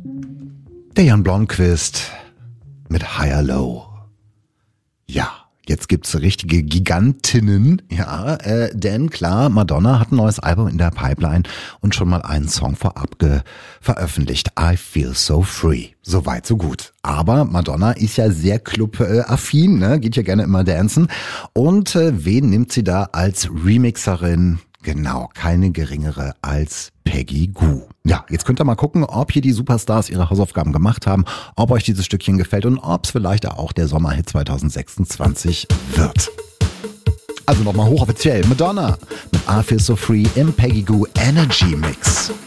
Der Jan Blomqvist mit Higher Low. Ja, jetzt gibt's richtige Gigantinnen, denn klar, Madonna hat ein neues Album in der Pipeline und schon mal einen Song vorab veröffentlicht. I Feel So Free. So weit, so gut. Aber Madonna ist ja sehr club-affin, ne? Geht ja gerne immer dancen. Und wen nimmt sie da als Remixerin? Genau, keine geringere als Peggy Gou. Ja, jetzt könnt ihr mal gucken, ob hier die Superstars ihre Hausaufgaben gemacht haben, ob euch dieses Stückchen gefällt und ob es vielleicht auch der Sommerhit 2026 wird. Also nochmal hochoffiziell, Madonna mit I Feel So Free im Peggy Gou Energy Mix.